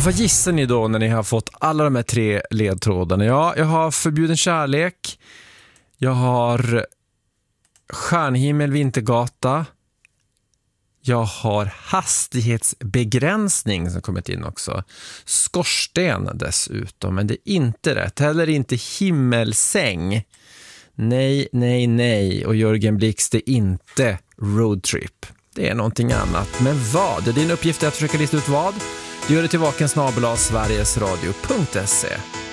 vad gissar ni då när ni har fått alla de här 3 ledtrådarna? Ja, jag har Förbjuden kärlek. Jag har Stjärnhimmel, Vintergata. Jag har hastighetsbegränsning som kommit in också. Skorsten dessutom, men det är inte rätt. Heller inte himmelsäng. Nej, nej, nej. Och Jörgen Blix, det är inte roadtrip. Det är någonting annat. Men vad? Din uppgift är att försöka lista ut vad. Du gör det till vakensnabel.sverigesradio.se.